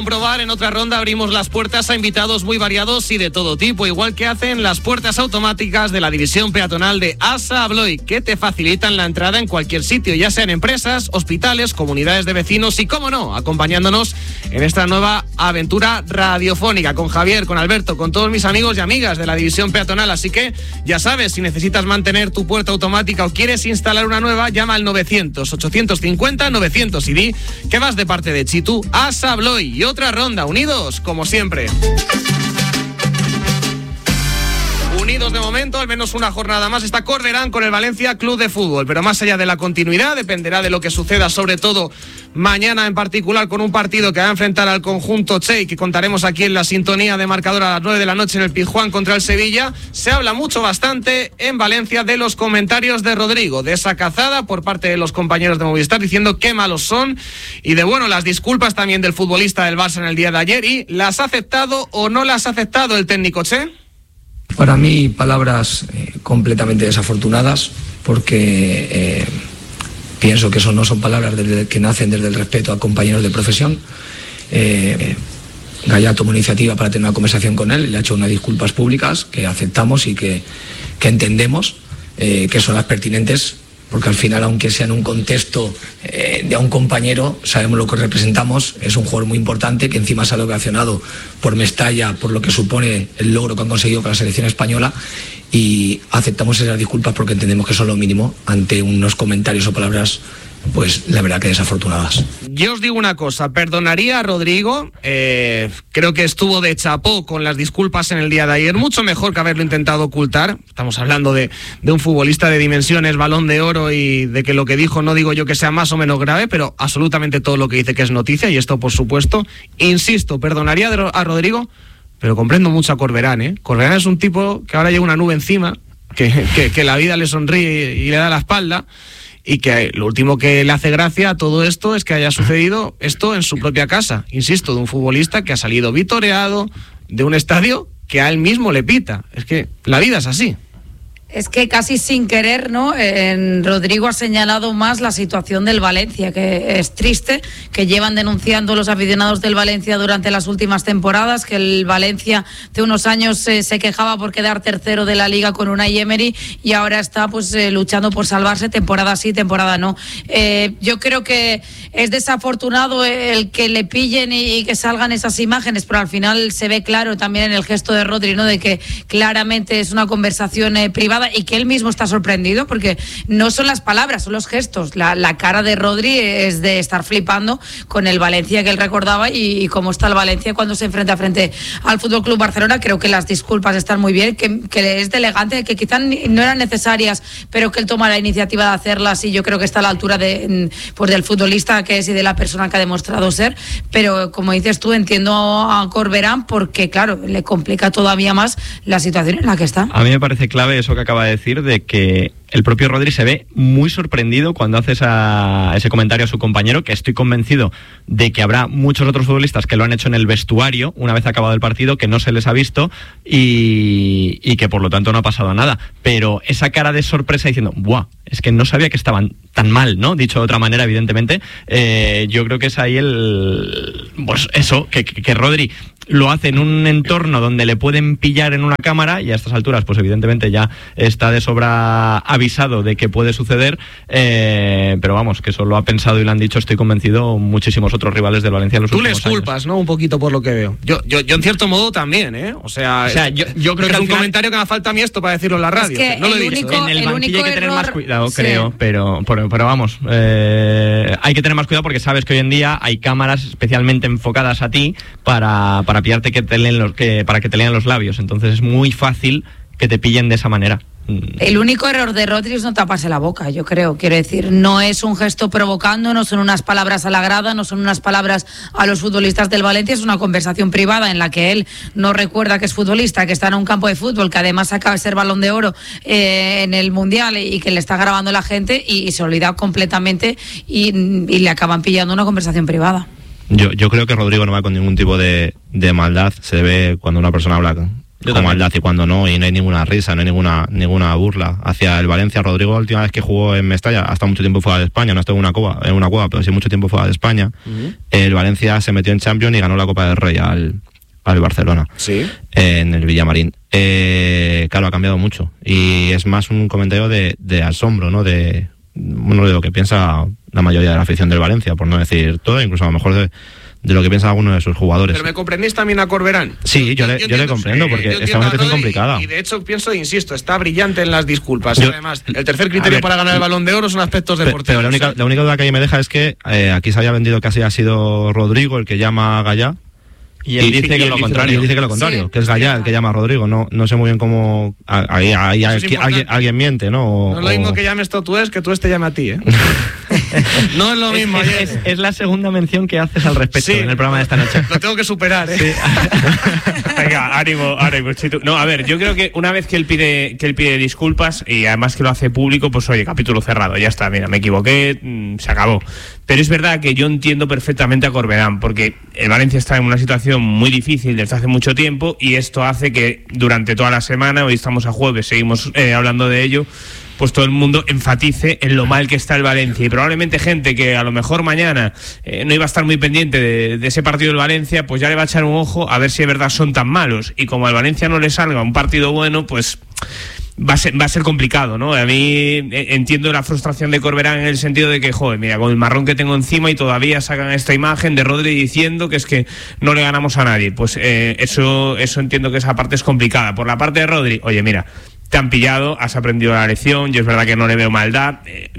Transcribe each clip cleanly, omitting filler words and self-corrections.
Comprobar, en otra ronda abrimos las puertas a invitados muy variados y de todo tipo, igual que hacen las puertas automáticas de la división peatonal de ASA Abloy, que te facilitan la entrada en cualquier sitio, ya sean empresas, hospitales, comunidades de vecinos y, cómo no, acompañándonos en esta nueva aventura radiofónica con Javier, con Alberto, con todos mis amigos y amigas de la división peatonal. Así que ya sabes, si necesitas mantener tu puerta automática o quieres instalar una nueva, llama al 900-850-900 y di que vas de parte de Chitu. ASA Abloy y otra ronda, unidos como siempre. Unidos de momento, al menos una jornada más, está Corberán con el Valencia Club de Fútbol, pero más allá de la continuidad, dependerá de lo que suceda, sobre todo mañana en particular, con un partido que va a enfrentar al conjunto Che, que contaremos aquí en la sintonía de marcador a las 9 de la noche en el Pizjuán contra el Sevilla. Se habla mucho, bastante en Valencia, de los comentarios de Rodrigo, de esa cazada por parte de los compañeros de Movistar diciendo qué malos son, y de, bueno, las disculpas también del futbolista del Barça en el día de ayer. ¿Y las ha aceptado o no las ha aceptado el técnico Che? Para mí, palabras completamente desafortunadas, porque pienso que eso no son palabras que nacen desde el respeto a compañeros de profesión. Gaya tomó iniciativa para tener una conversación con él, le ha hecho unas disculpas públicas que aceptamos y que entendemos que son las pertinentes, porque al final, aunque sea en un contexto de a un compañero, sabemos lo que representamos. Es un jugador muy importante que encima se ha ovacionado por Mestalla, por lo que supone el logro que han conseguido con la selección española, y aceptamos esas disculpas porque entendemos que son lo mínimo ante unos comentarios o palabras, pues la verdad que desafortunadas. Yo os digo una cosa, perdonaría a Rodrigo, creo que estuvo de chapó con las disculpas en el día de ayer, mucho mejor que haberlo intentado ocultar. Estamos hablando de un futbolista de dimensiones, Balón de Oro, y de que lo que dijo, no digo yo que sea más o menos grave, pero absolutamente todo lo que dice que es noticia, y esto por supuesto. Insisto, perdonaría a Rodrigo, pero comprendo mucho a Corberán, Corberán es un tipo que ahora lleva una nube encima, que la vida le sonríe y le da la espalda, y que lo último que le hace gracia a todo esto es que haya sucedido esto en su propia casa, insisto, de un futbolista que ha salido vitoreado de un estadio que a él mismo le pita. Es que la vida es así. Es que casi sin querer, ¿no? Rodrigo ha señalado más la situación del Valencia, que es triste, que llevan denunciando los aficionados del Valencia durante las últimas temporadas, que el Valencia de unos años se quejaba por quedar tercero de la Liga con Unai Emery, y ahora está pues luchando por salvarse, temporada sí, temporada no. Yo creo que es desafortunado el que le pillen y que salgan esas imágenes, pero al final se ve claro también en el gesto de Rodri, ¿no? De que claramente es una conversación privada, y que él mismo está sorprendido, porque no son las palabras, son los gestos. La cara de Rodri es de estar flipando con el Valencia que él recordaba y cómo está el Valencia cuando se enfrenta frente al Fútbol Club Barcelona. Creo que las disculpas están muy bien, que es de elegante, que quizás no eran necesarias, pero que él toma la iniciativa de hacerlas, y yo creo que está a la altura del futbolista que es y de la persona que ha demostrado ser. Pero como dices tú, entiendo a Corberán, porque claro, le complica todavía más la situación en la que está. A mí me parece clave eso que acaba de decir, de que el propio Rodri se ve muy sorprendido cuando hace ese comentario a su compañero, que estoy convencido de que habrá muchos otros futbolistas que lo han hecho en el vestuario una vez acabado el partido, que no se les ha visto y que por lo tanto no ha pasado nada. Pero esa cara de sorpresa diciendo, ¡buah! Es que no sabía que estaban tan mal, ¿no? Dicho de otra manera, evidentemente. Yo creo que es ahí pues eso, que Rodri lo hace en un entorno donde le pueden pillar en una cámara, y a estas alturas pues evidentemente ya está de sobra avisado de que puede suceder, pero vamos, que eso lo ha pensado y lo han dicho, estoy convencido, muchísimos otros rivales del Valencia en los últimos años. Tú les culpas, ¿no? Un poquito por lo que veo. Yo en cierto modo también, O sea yo creo que es un comentario que me falta a mí esto para decirlo en la radio. Es que no lo he dicho. dicho. En el banquillo hay que tener más cuidado, sí, creo, pero vamos, hay que tener más cuidado, porque sabes que hoy en día hay cámaras especialmente enfocadas a ti para pillarte para que te lean los labios, entonces es muy fácil que te pillen de esa manera. El único error de Rodri es no taparse la boca, yo creo. Quiero decir, no es un gesto provocando, no son unas palabras a la grada, no son unas palabras a los futbolistas del Valencia, es una conversación privada en la que él no recuerda que es futbolista, que está en un campo de fútbol, que además acaba de ser Balón de Oro en el Mundial, y que le está grabando la gente, y se olvida completamente y le acaban pillando una conversación privada. Yo creo que Rodrigo no va con ningún tipo de maldad. Se ve cuando una persona habla como maldad, y cuando no, y no hay ninguna risa, no hay ninguna burla hacia el Valencia. Rodrigo, la última vez que jugó en Mestalla, hasta mucho tiempo fuera de España, no estuvo en una cueva, pero sí mucho tiempo fuera de España. El Valencia se metió en Champions y ganó la Copa del Rey al Barcelona, en el Villamarín. Claro, ha cambiado mucho, y es más un comentario de asombro, ¿no? De lo que piensa la mayoría de la afición del Valencia, por no decir todo, incluso a lo mejor de lo que piensa alguno de sus jugadores. ¿Pero me comprendéis también a Corberán? Sí, yo le comprendo, porque es una situación complicada. Y de hecho pienso, insisto, está brillante en las disculpas. Además, el tercer criterio para ganar el Balón de Oro son aspectos deportivos. Pero la única duda que ahí me deja es que aquí se había vendido casi ha sido Rodrigo el que llama a Gallá. Y él dice que lo contrario, que es Gallá el que llama a Rodrigo. No sé muy bien cómo. Ahí alguien miente, ¿no? No es lo mismo que llames tú es que tú te llame a ti, ¿eh? No es lo mismo. Es la segunda mención que haces al respecto en el programa de esta noche. Lo tengo que superar, ¿eh? Sí. Venga, ánimo, Chito. No, a ver, yo creo que una vez que él pide disculpas, y además que lo hace público, pues oye, capítulo cerrado, ya está, mira, me equivoqué, se acabó. Pero es verdad que yo entiendo perfectamente a Corberán, porque el Valencia está en una situación muy difícil desde hace mucho tiempo, y esto hace que durante toda la semana, hoy estamos a jueves, seguimos hablando de ello, pues todo el mundo enfatice en lo mal que está el Valencia, y probablemente gente que a lo mejor mañana no iba a estar muy pendiente de ese partido del Valencia, pues ya le va a echar un ojo a ver si de verdad son tan malos, y como al Valencia no le salga un partido bueno, pues va a ser complicado, ¿no? A mí entiendo la frustración de Corberán en el sentido de que, joder, mira, con el marrón que tengo encima y todavía sacan esta imagen de Rodri diciendo que es que no le ganamos a nadie. Pues eso entiendo que esa parte es complicada. Por la parte de Rodri, oye, mira, te han pillado, has aprendido la lección, yo es verdad que no le veo maldad,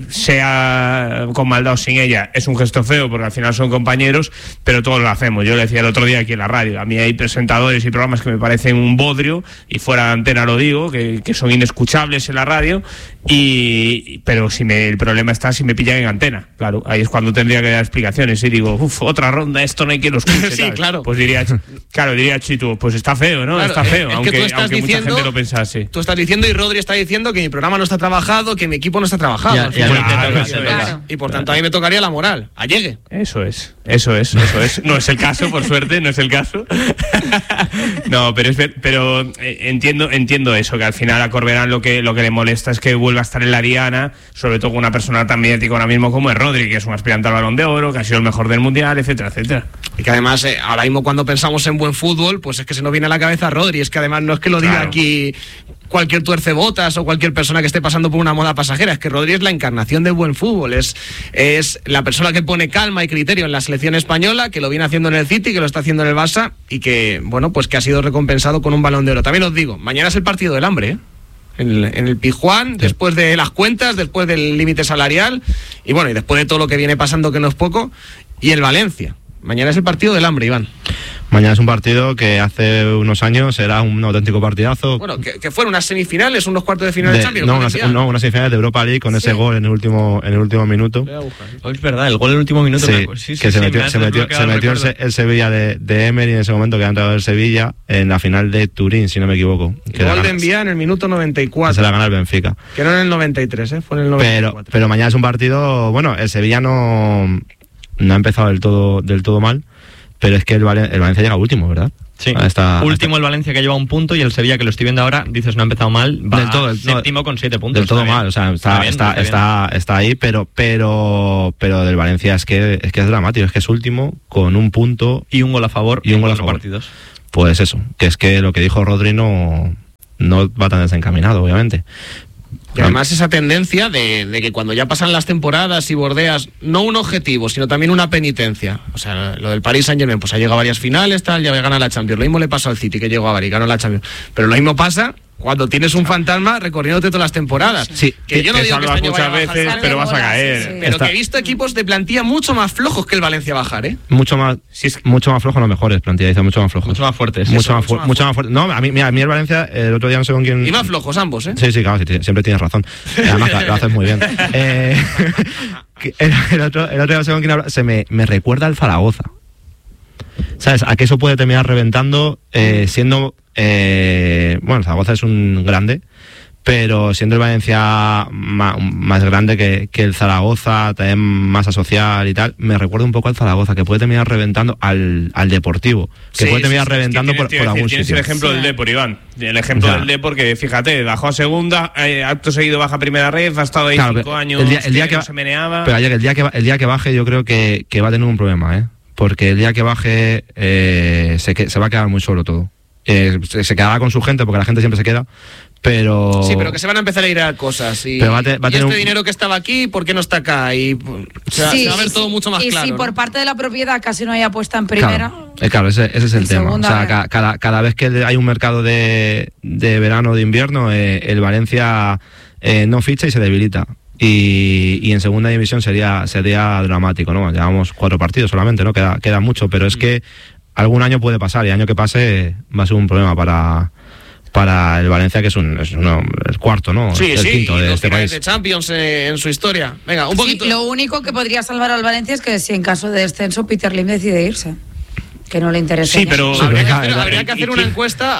sea con maldad o sin ella, es un gesto feo porque al final son compañeros, pero todos lo hacemos. Yo le decía el otro día aquí en la radio, a mí hay presentadores y programas que me parecen un bodrio, y fuera de antena lo digo, que son inescuchables en la radio, pero el problema está si me pillan en antena, claro, ahí es cuando tendría que dar explicaciones, y digo, otra ronda, esto no hay quien lo escuche. Sí, claro. Pues diría Chito, pues está feo, ¿no? Claro, está feo, aunque mucha gente lo pensase. Tú estás diciendo, y Rodri está diciendo, que mi programa no está trabajado, que mi equipo no está trabajado. Y por tanto a mí me tocaría la moral. Allegue. Eso es. No es el caso, por suerte, no es el caso. No, pero entiendo eso, que al final a Corberán lo que le molesta es que vuelva a estar en la diana, sobre todo con una persona tan mediática ahora mismo como es Rodri, que es un aspirante al Balón de Oro, que ha sido el mejor del Mundial, etcétera, etcétera. Y que además, ahora mismo cuando pensamos en buen fútbol, pues es que se nos viene a la cabeza Rodri. Es que además no es que lo diga aquí cualquier tuercebotas o cualquier persona que esté pasando por una moda pasajera, es que Rodri es la encarnación del buen fútbol, es la persona que pone calma y criterio en la selección española, que lo viene haciendo en el City, que lo está haciendo en el Barça, y que, bueno, pues que ha sido recompensado con un Balón de Oro. También os digo, mañana es el partido del hambre, ¿eh? En el Pizjuán, después de las cuentas, después del límite salarial, y bueno, y después de todo lo que viene pasando, que no es poco, y el Valencia. Mañana es el partido del hambre, Iván. Mañana es un partido que hace unos años era un auténtico partidazo. Bueno, que fueron unas semifinales, unos cuartos de final de Champions. Unas semifinales de Europa League con ese gol en el último minuto. Es verdad, el gol en el último minuto. Se metió el Sevilla de Emery en ese momento, que ha entrado el Sevilla en la final de Turín, si no me equivoco. El gol de Envía en el minuto 94. Se la gana el Benfica. Que no en el 93, fue en el 94. Pero mañana es un partido, bueno, el Sevilla no ha empezado del todo mal, pero es que el Valencia llega último, ¿verdad? Sí, último el Valencia, que lleva un punto, y el Sevilla, que lo estoy viendo ahora, dices no ha empezado mal, va del todo, séptimo con 7 puntos. Del todo mal, o sea, está ahí, pero del Valencia es que es dramático, es que es último con un punto y un gol a favor y un gol a favor. Partidos. Pues eso, que es que lo que dijo Rodri no va tan desencaminado, obviamente. Y además esa tendencia de que cuando ya pasan las temporadas y bordeas no un objetivo, sino también una penitencia. O sea, lo del Paris Saint-Germain, pues ha llegado a varias finales, tal, ya gana la Champions. Lo mismo le pasa al City, que llegó a varias y ganó la Champions. Pero lo mismo pasa cuando tienes un fantasma recorriéndote todas las temporadas. Sí, que yo no digo que este año muchas veces, pero vas a caer. Sí. Pero que he visto equipos de plantilla mucho más flojos que el Valencia bajar, ¿eh? Mucho más flojos, no mejores, plantilla, dice mucho más flojos. Mucho más fuertes. Mucho más fuertes. No, a mí el Valencia, el otro día no sé con quién. Y más flojos ambos, ¿eh? Sí, claro, siempre tienes razón. Además, lo haces muy bien. El otro día no sé con quién habla, me recuerda al Zaragoza. ¿Sabes? A que eso puede terminar reventando siendo... bueno, Zaragoza es un grande, pero siendo el Valencia más grande que el Zaragoza, también masa social y tal, me recuerda un poco al Zaragoza, que puede terminar reventando al Deportivo, que puede terminar reventando por algún sitio. Tienes el ejemplo del Depor, Iván. El ejemplo del Depor, que fíjate, bajó a segunda, acto seguido baja a primera red, ha estado ahí 5 años, el día que no se meneaba. Pero el día que baje yo creo que va a tener un problema, porque el día que baje se va a quedar muy solo todo. Se quedará con su gente, porque la gente siempre se queda, pero... Sí, pero que se van a empezar a ir a cosas. Y, va a tener dinero que estaba aquí, ¿por qué no está acá? Y se va a ver todo mucho más claro. Y si por parte de la propiedad casi no hay apuesta en primera... Claro, ese es el tema. O sea, cada vez que hay un mercado de verano o de invierno, el Valencia no ficha y se debilita. Y en segunda división sería dramático, ¿no? Llevamos 4 partidos solamente, ¿no? Queda mucho, pero es que algún año puede pasar, y el año que pase va a ser un problema para el Valencia, que es el cuarto, ¿no? Sí, el quinto de este país. De Champions en su historia. Venga, un poquito. Lo único que podría salvar al Valencia es que si en caso de descenso Peter Lim decide irse, que no le interesa. Sí, pero habría que hacer una encuesta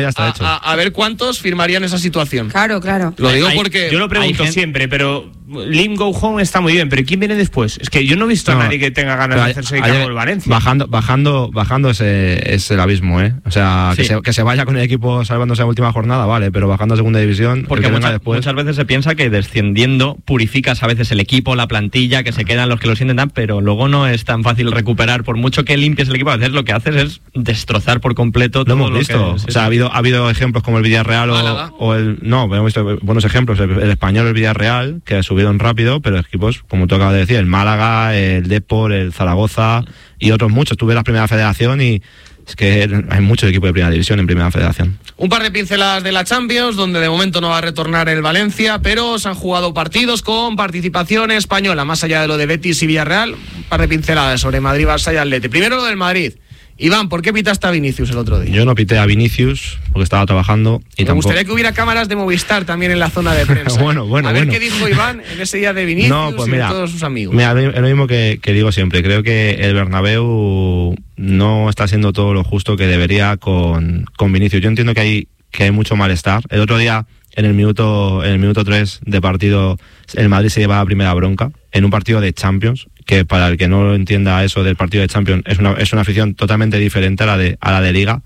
a ver cuántos firmarían esa situación. Claro. Lo digo porque yo lo pregunto siempre, pero Lim Go Home está muy bien, pero ¿quién viene después? Es que yo no he visto a nadie que tenga ganas de hacerse cargo del Valencia. Bajando es el abismo, O sea, sí. que se vaya con el equipo salvándose la última jornada, vale, pero bajando a segunda división, porque muchas veces se piensa que descendiendo purificas a veces el equipo, la plantilla, que se quedan los que lo sienten, pero luego no es tan fácil recuperar, por mucho que limpies el equipo. A veces lo que haces es destrozar por completo todo. Lo hemos visto. O sea, ha habido ejemplos como el Villarreal hemos visto buenos ejemplos, el Español, el Villarreal, que subieron rápido, pero equipos, como tú acabas de decir, el Málaga, el Depor, el Zaragoza y otros muchos. Tuve la primera federación y es que hay muchos equipos de primera división en primera federación. Un par de pinceladas de la Champions, donde de momento no va a retornar el Valencia, pero se han jugado partidos con participación española, más allá de lo de Betis y Villarreal. Un par de pinceladas sobre Madrid, Barça y Atleti. Primero lo del Madrid. Iván, ¿por qué pitaste a Vinicius el otro día? Yo no pité a Vinicius porque estaba trabajando y Me gustaría que hubiera cámaras de Movistar también en la zona de prensa. A ver qué dijo Iván en ese día de Vinicius y de todos sus amigos. Mira, es lo mismo que digo siempre. Creo que el Bernabéu no está haciendo todo lo justo que debería con Vinicius. Yo entiendo que hay mucho malestar. El otro día, en el minuto 3 de partido, el Madrid se lleva la primera bronca en un partido de Champions, que para el que no entienda eso del partido de Champions, es una afición totalmente diferente a la de Liga.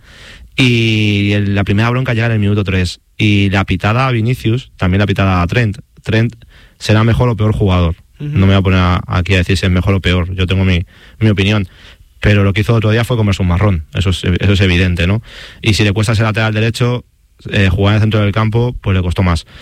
Y la primera bronca llega en el minuto 3. Y la pitada a Vinicius, también la pitada a Trent. Trent será mejor o peor jugador. No me voy a poner aquí a decir si es mejor o peor. Yo tengo mi opinión. Pero lo que hizo el otro día fue comerse un marrón. Eso es evidente, ¿no? Y si le cuesta ser lateral derecho, jugar en el centro del campo, pues le costó más.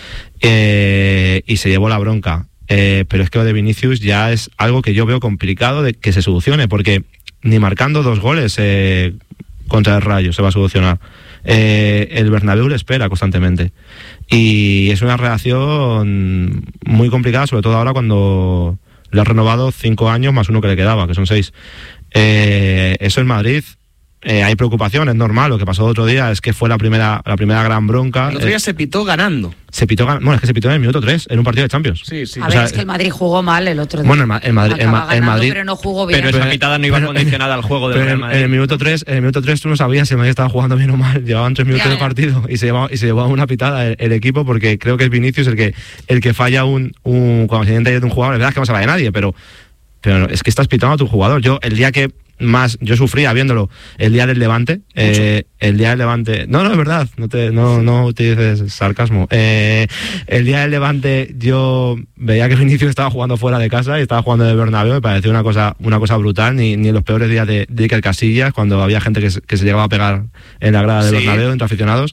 Y se llevó la bronca. Pero es que lo de Vinicius ya es algo que yo veo complicado de que se solucione, porque ni marcando 2 goles contra el Rayo se va a solucionar. El Bernabéu le espera constantemente y es una relación muy complicada, sobre todo ahora cuando le ha renovado 5 años más 1 que le quedaba, que son 6. Eso en Madrid. Hay preocupación, es normal. Lo que pasó el otro día es que fue la primera gran bronca. El otro día se pitó ganando. Es que se pitó en el minuto 3, en un partido de Champions. Sí. A ver, es que el Madrid jugó mal el otro día. Bueno, el Madrid, pero no jugó bien. Pero esa pitada no iba condicionada al juego del Real Madrid. En el minuto 3 tú no sabías si el Madrid estaba jugando bien o mal. Llevaban 3 minutos de partido y se llevaba una pitada el equipo, porque creo que es Vinicius el que falla cuando se intenta ir de un jugador. Es verdad que no se va de nadie, pero es que estás pitando a tu jugador. Yo el día que yo sufría viéndolo, el día del Levante, el día del Levante, no es verdad, no utilices sarcasmo, el día del Levante yo veía que Vinicius estaba jugando fuera de casa y estaba jugando en el Bernabéu. Me pareció una cosa brutal. Ni en los peores días de Iker Casillas, cuando había gente que se llegaba a pegar en la grada del Bernabéu entre aficionados,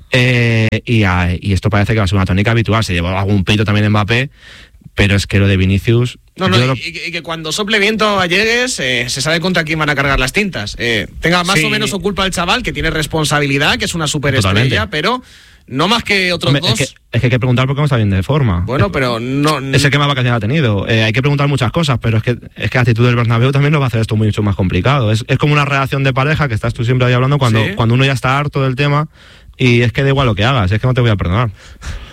y esto parece que va a ser una tónica habitual. Se llevó algún peito también Mbappé, pero es que lo de Vinicius... Y que cuando sople viento a Llegues se sabe contra quién van a cargar las tintas. Tenga más o menos o culpa el chaval, que tiene responsabilidad, que es una superestrella, pero no más que otros dos. Es que hay que preguntar por qué no está bien de forma. Bueno, pero no... Es el que más vacaciones ha tenido. Hay que preguntar muchas cosas, pero es que la actitud del Bernabéu también lo va a hacer esto mucho más complicado. Es como una relación de pareja que estás tú siempre ahí hablando cuando uno ya está harto del tema, y es que da igual lo que hagas, es que no te voy a perdonar.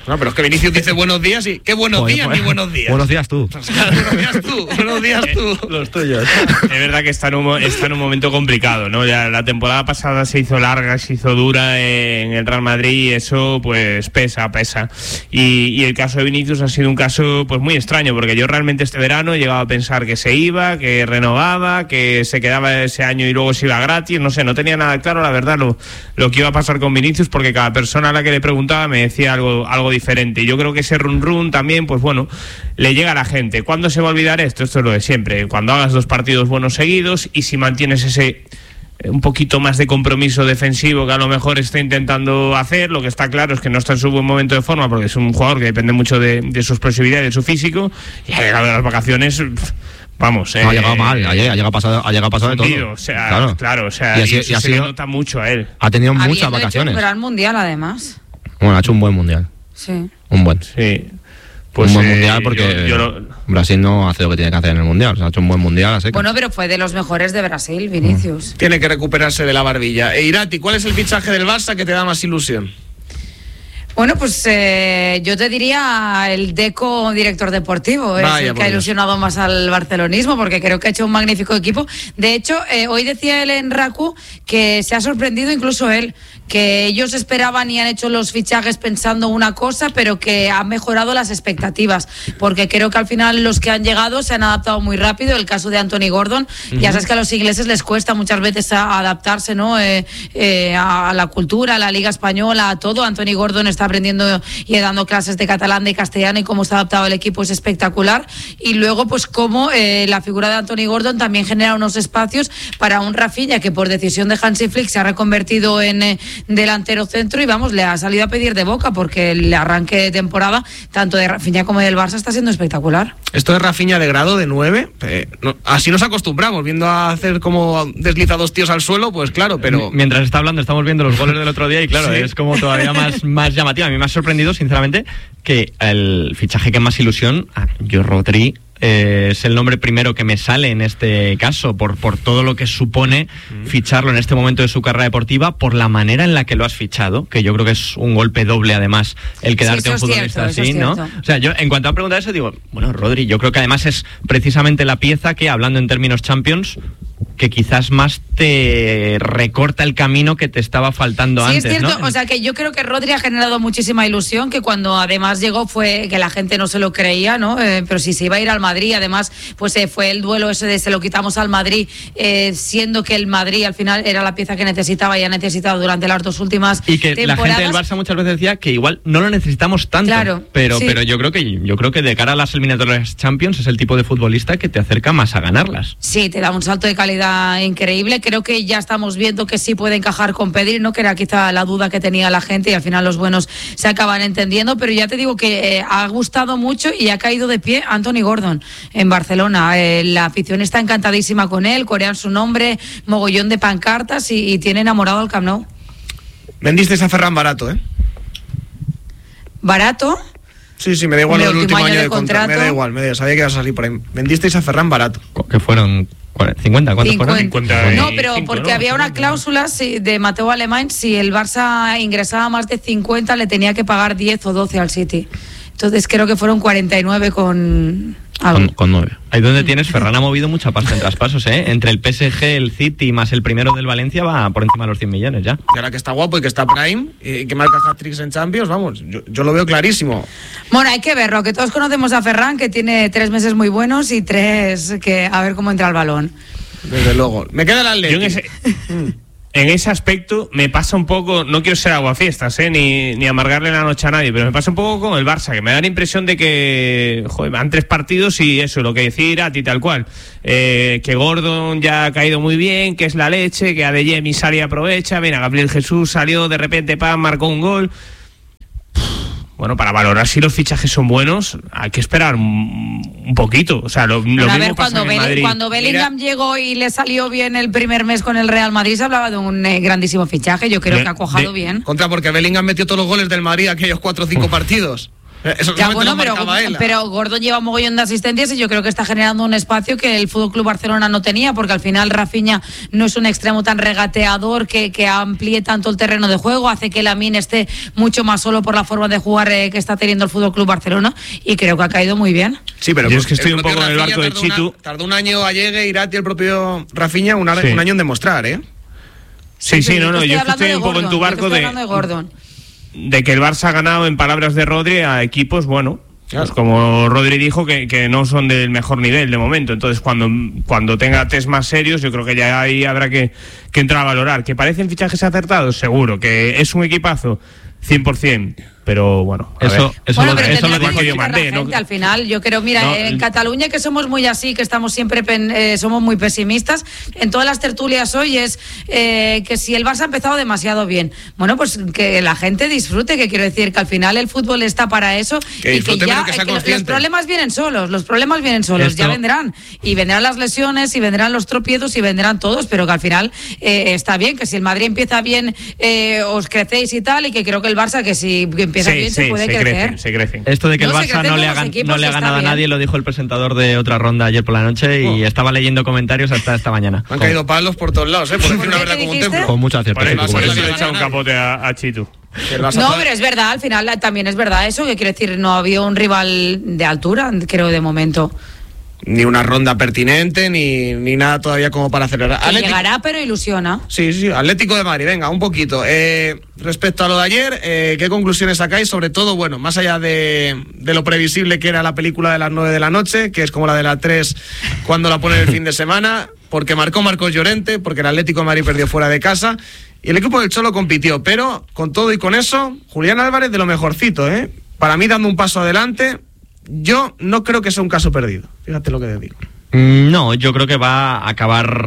No, pero es que Vinicius dice buenos días y qué buenos días ni buenos días. Buenos días tú. Buenos días tú. Los tuyos. Es verdad que está en un momento complicado, ¿no? Ya la temporada pasada se hizo larga, se hizo dura en el Real Madrid y eso pues pesa. Y el caso de Vinicius ha sido un caso pues muy extraño, porque yo realmente este verano he llegado a pensar que se iba, que renovaba, que se quedaba ese año y luego se iba gratis, no sé, no tenía nada claro la verdad lo que iba a pasar con Vinicius, porque cada persona a la que le preguntaba me decía algo diferente. Y yo creo que ese run también, pues bueno, le llega a la gente. ¿Cuándo se va a olvidar esto? Esto es lo de siempre. Cuando hagas 2 partidos buenos seguidos y si mantienes ese un poquito más de compromiso defensivo que a lo mejor está intentando hacer. Lo que está claro es que no está en su buen momento de forma, porque es un jugador que depende mucho de su explosividad y de su físico, y ha llegado a las vacaciones... Vamos, no, ha llegado mal, ha llegado pasado de todo. O sea, claro, o sea, y así se le nota mucho a él. Ha tenido muchas vacaciones. Hecho un gran mundial, además. Bueno, ha hecho un buen mundial. Sí. Un buen. Sí. Pues un buen mundial, porque Brasil no hace lo que tiene que hacer en el mundial. O sea, ha hecho un buen mundial. Así que... Bueno, pero fue de los mejores de Brasil, Vinicius. Tiene que recuperarse de la barbilla. Irati, ¿cuál es el fichaje del Barça que te da más ilusión? Bueno, pues yo te diría el Deco, director deportivo, es el que ha ilusionado más al barcelonismo, porque creo que ha hecho un magnífico equipo. De hecho, hoy decía él en RACU que se ha sorprendido incluso él, que ellos esperaban y han hecho los fichajes pensando una cosa, pero que han mejorado las expectativas, porque creo que al final los que han llegado se han adaptado muy rápido. El caso de Anthony Gordon, ya sabes que a los ingleses les cuesta muchas veces adaptarse, ¿no? A la cultura, a la Liga Española, a todo. Anthony Gordon está aprendiendo y dando clases de catalán, de castellano, y cómo está adaptado el equipo es espectacular. Y luego, pues cómo la figura de Anthony Gordon también genera unos espacios para un Rafinha que por decisión de Hansi Flick se ha reconvertido en delantero centro, y vamos, le ha salido a pedir de boca, porque el arranque de temporada tanto de Rafinha como del Barça está siendo espectacular. Esto de Rafinha de grado de 9, así nos acostumbramos, viendo a hacer como desliza 2 tíos al suelo, pues claro, pero... Mientras está hablando estamos viendo los goles del otro día y claro, sí, es como todavía más llamativo. A mí me ha sorprendido, sinceramente, que el fichaje que más ilusión, yo Rodri, es el nombre primero que me sale en este caso, por todo lo que supone ficharlo en este momento de su carrera deportiva, por la manera en la que lo has fichado, que yo creo que es un golpe doble además el quedarte a un futbolista así, ¿no? O sea, yo en cuanto a preguntar eso digo, bueno, Rodri, yo creo que además es precisamente la pieza que, hablando en términos Champions, que quizás más te recorta el camino que te estaba faltando antes, sí, es cierto, ¿no? O sea, que yo creo que Rodri ha generado muchísima ilusión, que cuando además llegó fue que la gente no se lo creía, ¿no? Pero si se iba a ir al Madrid, además, pues fue el duelo ese de se lo quitamos al Madrid, siendo que el Madrid al final era la pieza que necesitaba y ha necesitado durante las 2 últimas y que temporadas. La gente del Barça muchas veces decía que igual no lo necesitamos tanto, claro, pero sí, pero yo creo que de cara a las eliminatorias Champions es el tipo de futbolista que te acerca más a ganarlas. Sí, te da un salto de calidad increíble. Creo que ya estamos viendo que sí puede encajar con Pedri, ¿no? Que era quizá la duda que tenía la gente, y al final los buenos se acaban entendiendo. Pero ya te digo que ha gustado mucho y ha caído de pie Anthony Gordon en Barcelona. La afición está encantadísima con él, corean su nombre, mogollón de pancartas y tiene enamorado al Camp Nou. Vendisteis a Ferran barato, ¿eh? ¿Barato? Sí, me da igual el último año de contrato. Me da igual, sabía que ibas a salir por ahí. Vendisteis a Ferran barato. ¿Qué fueron? ¿50? ¿Cuántos fueron? 50. No, pero porque había una cláusula de Mateo Alemán, si el Barça ingresaba más de 50 le tenía que pagar 10 o 12 al City. Entonces creo que fueron 49 con algo. Con 9. Ahí donde tienes, Ferran ha movido mucha pasta en traspasos, ¿eh? Entre el PSG, el City más el primero del Valencia va por encima de los 100 millones ya. Y ahora que está guapo y que está Prime y que marca hat-tricks en Champions, vamos, yo lo veo clarísimo. Bueno, hay que verlo, que todos conocemos a Ferran, que tiene 3 meses muy buenos y 3 que a ver cómo entra el balón. Desde luego. Me queda el Atleti. En ese aspecto me pasa un poco, no quiero ser aguafiestas, ni amargarle la noche a nadie, pero me pasa un poco con el Barça, que me da la impresión de que van 3 partidos y eso, lo que decía Irati, tal cual, que Gordon ya ha caído muy bien, que es la leche, que Adeyemi sale y aprovecha, mira, Gabriel Jesús salió de repente, marcó un gol. Bueno, para valorar si los fichajes son buenos hay que esperar un poquito. O sea, lo mismo a ver, pasa en Madrid. Cuando Bellingham llegó y le salió bien el primer mes con el Real Madrid, se hablaba de un grandísimo fichaje. Yo creo que ha cuajado bien. Porque Bellingham metió todos los goles del Madrid aquellos 4 o 5 partidos. Eso Ya, solamente bueno, lo marcaba él. pero Gordon lleva un mogollón de asistencias y yo creo que está generando un espacio que el FC Barcelona no tenía, porque al final Rafinha no es un extremo tan regateador que amplíe tanto el terreno de juego, hace que Lamine esté mucho más solo por la forma de jugar que está teniendo el FC Barcelona, y creo que ha caído muy bien. Sí, pero yo es que estoy el un poco propio en el barco de Rafinha Chitu. Tardó un año a llegue Irati, el propio Rafinha, un año en demostrar, ¿eh? Sí, Pero no, yo estoy un poco en tu barco de Gordon. de que el Barça ha ganado, en palabras de Rodri, a equipos, bueno, claro, pues como Rodri dijo, que no son del mejor nivel de momento. Entonces, cuando tenga test más serios, yo creo que ya ahí habrá que entrar a valorar. ¿Que parecen fichajes acertados? Seguro. ¿Que es un equipazo? 100%. Pero bueno, Eso lo dijo yo mandé, ¿no? Al final, yo creo, mira, No, en Cataluña, que somos muy así, que estamos siempre somos muy pesimistas, en todas las tertulias hoy es que si el Barça ha empezado demasiado bien, bueno, pues que la gente disfrute, que quiero decir que al final el fútbol está para eso, que y que ya que los problemas vienen solos, ya vendrán, y vendrán las lesiones, y vendrán los tropiezos, y vendrán todos, pero que al final está bien, que si el Madrid empieza bien, os crecéis y tal, y que creo que el Barça, que si empieza bien, se puede crecer. Se crecen. Esto de que el No, se Barça crecen no le todos los haga equipos, nada está a bien. nadie lo dijo el presentador de Otra Ronda ayer por la noche y estaba leyendo comentarios hasta esta mañana. Han caído palos por todos lados, por decir una verdad como un templo. Con mucha Por certeza. eso le he echado un capote a Chitu. No, pero es verdad, al final también es verdad eso, que quiere decir, no había un rival de altura, creo, de momento. Ni una ronda pertinente, ni nada todavía como para acelerar. Que llegará, pero ilusiona. Sí, Atlético de Madrid, venga, un poquito. Respecto a lo de ayer, ¿qué conclusiones sacáis? Sobre todo, bueno, más allá de lo previsible que era la película de las 9 de la noche, que es como la de las 3 cuando la ponen el fin de semana, porque marcó Marcos Llorente, porque el Atlético de Madrid perdió fuera de casa, y el equipo del Cholo compitió, pero con todo y con eso, Julián Álvarez de lo mejorcito, para mí dando un paso adelante. Yo no creo que sea un caso perdido, fíjate lo que te digo. No, yo creo que va a acabar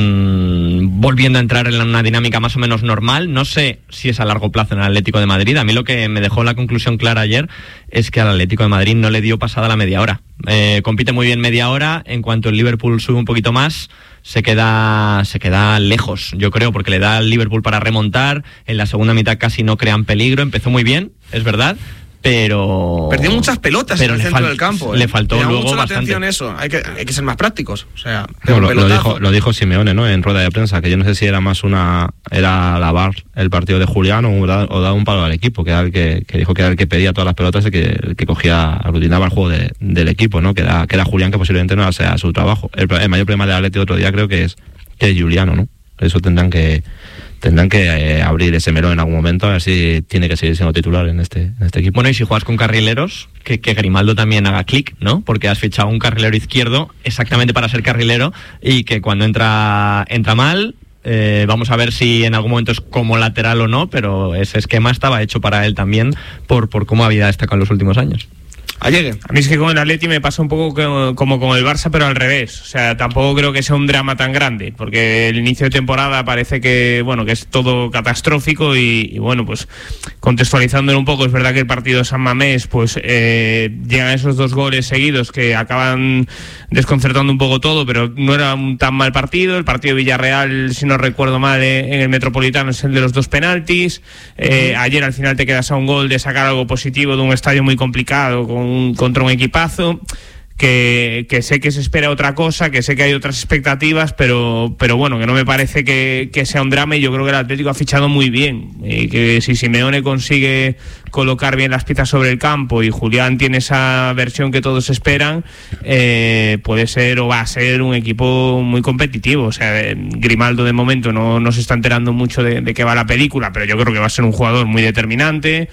volviendo a entrar en una dinámica más o menos normal. No sé si es a largo plazo en el Atlético de Madrid. A mí lo que me dejó la conclusión clara ayer es que al Atlético de Madrid no le dio pasada la media hora. Compite muy bien media hora. En cuanto el Liverpool sube un poquito más, se queda lejos, yo creo, porque le da al Liverpool para remontar. En la segunda mitad casi no crean peligro. Empezó muy bien, es verdad, pero perdió muchas pelotas en el centro del campo. Le faltó me luego mucho la bastante. atención eso. Hay que ser más prácticos. O sea, No, lo dijo Simeone, ¿no? En rueda de prensa, que yo no sé si era más era alabar el partido de Julián o dar un palo al equipo, que era el que dijo que era el que pedía todas las pelotas, el que cogía, aglutinaba el juego del equipo, ¿no? Que era Julián, que posiblemente no sea su trabajo. El mayor problema del Atlético otro día creo que es Juliano, ¿no? Eso tendrán que abrir ese melón en algún momento, a ver si tiene que seguir siendo titular en este equipo. Bueno, y si juegas con carrileros, que Grimaldo también haga clic, ¿no? Porque has fichado un carrilero izquierdo exactamente para ser carrilero, y que cuando entra mal, vamos a ver si en algún momento es como lateral o no, pero ese esquema estaba hecho para él también por cómo había destacado en los últimos años. Allegue. A mí es que con el Atleti me pasa un poco como con el Barça, pero al revés. O sea, tampoco creo que sea un drama tan grande, porque el inicio de temporada parece que es todo catastrófico y bueno, pues contextualizándolo un poco, es verdad que el partido de San Mamés, pues llegan esos 2 goles seguidos que acaban desconcertando un poco todo, pero no era un tan mal partido. El partido de Villarreal, si no recuerdo mal, en el Metropolitano es el de los 2 penaltis. Ayer al final te quedas a un gol de sacar algo positivo de un estadio muy complicado contra un equipazo que sé que se espera otra cosa, que sé que hay otras expectativas, pero bueno, que no me parece que sea un drama, y yo creo que el Atlético ha fichado muy bien, y que si Simeone consigue colocar bien las piezas sobre el campo y Julián tiene esa versión que todos esperan, puede ser o va a ser un equipo muy competitivo. O sea, Grimaldo de momento no se está enterando mucho de qué va la película, pero yo creo que va a ser un jugador muy determinante.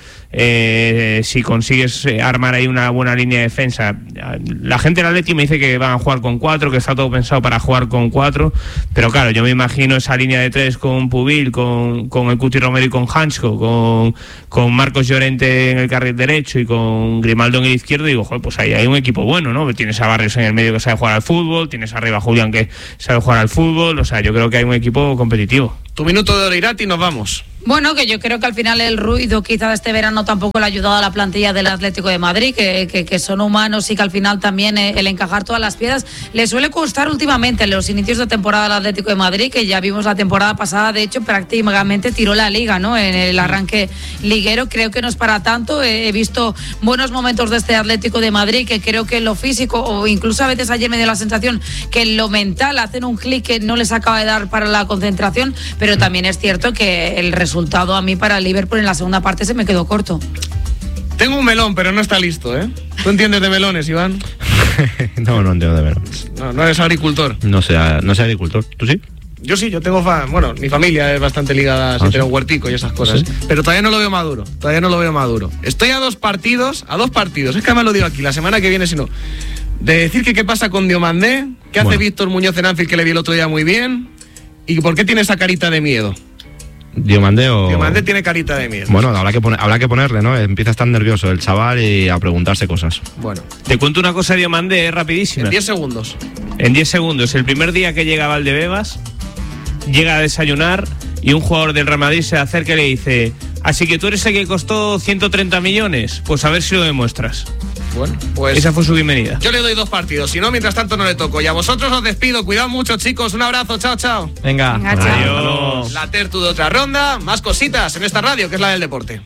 Si consigues armar ahí una buena línea de defensa, la gente del Atleti me dice que van a jugar con 4, que está todo pensado para jugar con 4, pero claro, yo me imagino esa línea de 3 con Pubil, con el Cuti Romero y con Hansko, con Marcos Llorente en el carril derecho y con Grimaldo en el izquierdo, y digo, joder, pues ahí hay un equipo bueno, ¿no? Tienes a Barrios en el medio que sabe jugar al fútbol, tienes arriba a Julián que sabe jugar al fútbol, o sea, yo creo que hay un equipo competitivo. Tu minuto de oro, Irati, nos vamos. Bueno, que yo creo que al final el ruido quizá de este verano tampoco le ha ayudado a la plantilla del Atlético de Madrid, que son humanos y que al final también el encajar todas las piezas le suele costar últimamente en los inicios de temporada al Atlético de Madrid, que ya vimos la temporada pasada, de hecho prácticamente tiró la liga, ¿no? En el arranque liguero. Creo que no es para tanto. He visto buenos momentos de este Atlético de Madrid, que creo que en lo físico, o incluso a veces ayer me dio la sensación que en lo mental hacen un clic que no les acaba de dar para la concentración, pero también es cierto que el resultado a mí para el Liverpool en la segunda parte se me quedó corto. Tengo un melón, pero no está listo, ¿eh? ¿Tú entiendes de melones, Iván? No entiendo de melones. No eres agricultor. No sé agricultor. ¿Tú sí? Yo sí, yo tengo bueno, mi familia es bastante ligada a tener un huertico y esas cosas. ¿Sí? Pero todavía no lo veo maduro. Estoy a dos partidos, es que además lo digo aquí, la semana que viene, si no, de decir que qué pasa con Diomandé, qué hace Víctor Muñoz en Anfield, que le vi el otro día muy bien, y por qué tiene esa carita de miedo. Diomandé tiene carita de miedo. Bueno, habrá que ponerle, ¿no? Empieza a estar nervioso el chaval y a preguntarse cosas. Bueno, te cuento una cosa de Diomandé, rapidísima. En 10 segundos. En 10 segundos. El primer día que llega Valdebebas, llega a desayunar y un jugador del Real Madrid se acerca y le dice: así que tú eres el que costó 130 millones, pues a ver si lo demuestras. Bueno, pues esa fue su bienvenida. Yo le doy 2 partidos, si no, mientras tanto no le toco. Y a vosotros os despido, cuidado mucho, chicos, un abrazo, chao. Venga, adiós. La tertu de otra ronda, más cositas en esta radio, que es la del deporte.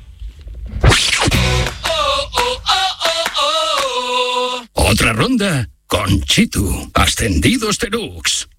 Otra ronda con Chitu, Ascendidos Deluxe.